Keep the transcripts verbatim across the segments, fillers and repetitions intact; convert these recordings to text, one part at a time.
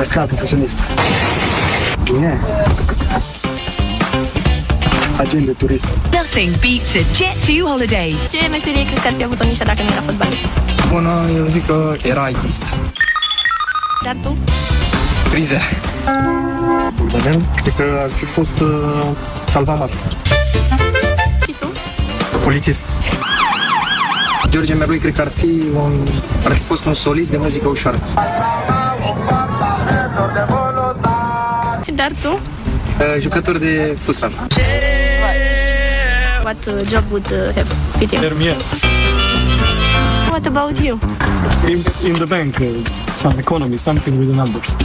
Pescar profesionist. Bine. Agent de turism. Nothing beats a Jet two holiday. Ce meserie crezi că ar fi avut-o Mișa dacă nu era fotbalist? Bună, eu zic că era artist. Dar tu? Frizer. Daniel, cred că ar fi fost uh, salvamar. Și tu? Polițist. George Merlui cred că ar fi un, ar fi fost un solist de muzică ușoară. Dar tu? Uh, jucător de futsal. What uh, job would uh, have fit you? Fermier. What about you? In, in the bank, uh, some economy, something with the numbers.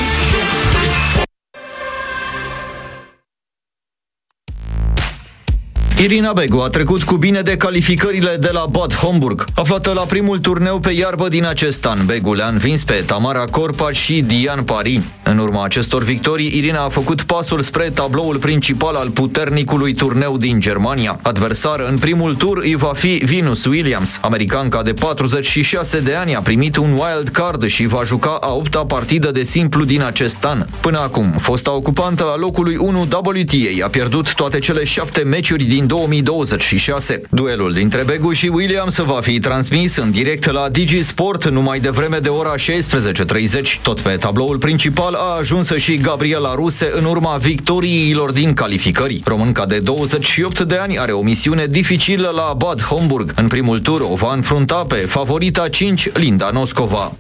Irina Begu a trecut cu bine de calificările de la Bad Homburg. Aflată la primul turneu pe iarbă din acest an, Begu le-a învins pe Tamara Corpa și Diane Paris. În urma acestor victorii, Irina a făcut pasul spre tabloul principal al puternicului turneu din Germania. Adversară în primul tur îi va fi Venus Williams. Americanca de patruzeci și șase de ani a primit un wild card și va juca a opta partidă de simplu din acest an. Până acum, fosta ocupantă a locului unu W T A a pierdut toate cele șapte meciuri din două mii douăzeci și șase. Duelul dintre Begu și Williams va fi transmis în direct la Digi Sport numai devreme de ora șaisprezece treizeci. Tot pe tabloul principal a ajuns și Gabriela Ruse în urma victoriilor din calificări. Românca de douăzeci și opt de ani are o misiune dificilă la Bad Homburg. În primul tur o va înfrunta pe favorita cinci, Linda Noscova.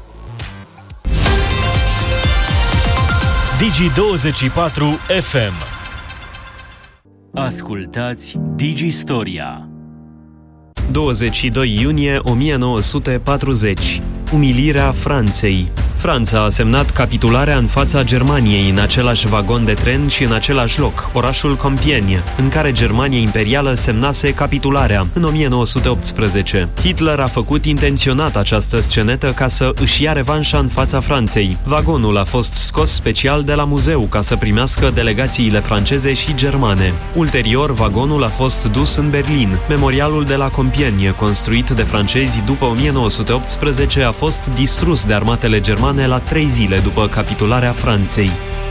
Digi douăzeci și patru F M. Ascultați Digistoria. douăzeci și doi iunie o mie nouă sute patruzeci. Umilirea Franței. Franța a semnat capitularea în fața Germaniei în același vagon de tren și în același loc, orașul Compiègne, în care Germania imperială semnase capitularea în o mie nouă sute optsprezece. Hitler a făcut intenționat această scenetă ca să își ia revanșa în fața Franței. Vagonul a fost scos special de la muzeu ca să primească delegațiile franceze și germane. Ulterior, vagonul a fost dus în Berlin. Memorialul de la Compiègne, construit de francezi după o mie nouă sute optsprezece, a fost distrus de armatele germane la trei zile după capitularea Franței.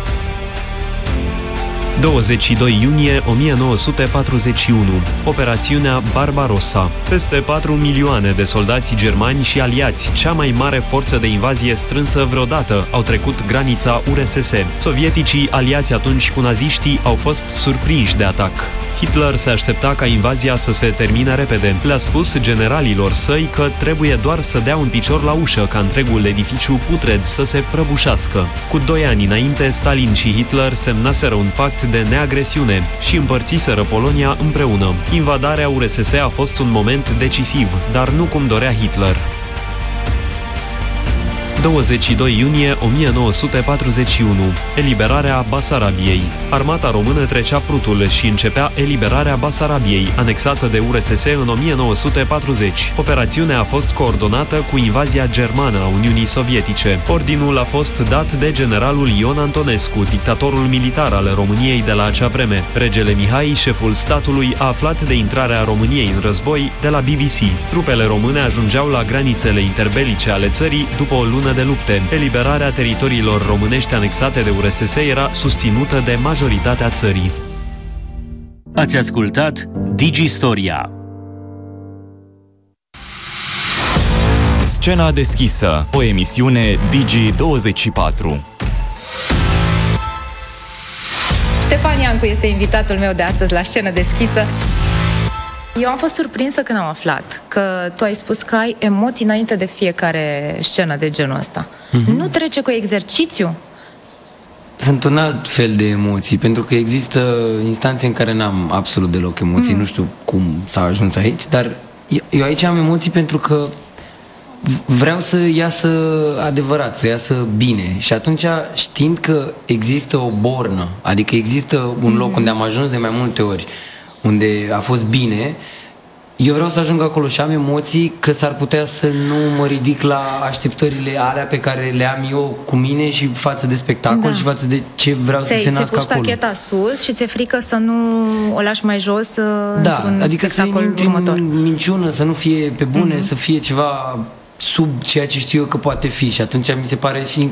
douăzeci și doi iunie o mie nouă sute patruzeci și unu. Operațiunea Barbarossa. Peste patru milioane de soldați germani și aliați, cea mai mare forță de invazie strânsă vreodată, au trecut granița U R S S. Sovieticii, aliați atunci cu naziștii, au fost surprinși de atac. Hitler se aștepta ca invazia să se termine repede. Le-a spus generalilor săi că trebuie doar să dea un picior la ușă ca întregul edificiu putred să se prăbușească. Cu doi ani înainte, Stalin și Hitler semnaseră un pact de neagresiune și împărțiseră Polonia împreună. Invadarea U R S S a fost un moment decisiv, dar nu cum dorea Hitler. douăzeci și doi iunie o mie nouă sute patruzeci și unu. Eliberarea Basarabiei. Armata română trecea Prutul și începea eliberarea Basarabiei, anexată de U R S S în o mie nouă sute patruzeci. Operațiunea a fost coordonată cu invazia germană a Uniunii Sovietice. Ordinul a fost dat de generalul Ion Antonescu, dictatorul militar al României de la acea vreme. Regele Mihai, șeful statului, a aflat de intrarea României în război de la B B C. Trupele române ajungeau la granițele interbelice ale țării după o lună de lupte. Eliberarea teritoriilor românești anexate de U R S S era susținută de majoritatea țării. Ați ascultat Digistoria. Scena deschisă, o emisiune Digi douăzeci și patru. Ștefan Iancu este invitatul meu de astăzi la Scenă deschisă. Eu am fost surprinsă când am aflat că tu ai spus că ai emoții înainte de fiecare scenă de genul ăsta. Mm-hmm. Nu trece cu exercițiu? Sunt un alt fel de emoții, pentru că există instanțe în care n-am absolut deloc emoții, mm. nu știu cum s-a ajuns aici, dar eu aici am emoții pentru că vreau să iasă adevărat, să iasă bine. Și atunci, știind că există o bornă, adică există un loc mm. unde am ajuns de mai multe ori, unde a fost bine, eu vreau să ajung acolo și am emoții că s-ar putea să nu mă ridic la așteptările alea pe care le am eu cu mine și față de spectacol, da, și față de ce vreau să se nască acolo. Ți-ai pus tacheta sus și ți-e frică să nu o lași mai jos, da, într-un adică spectacol să intri următor. în minciună, să nu fie pe bune, mm-hmm. să fie ceva sub ceea ce știu eu că poate fi. Și atunci mi se pare și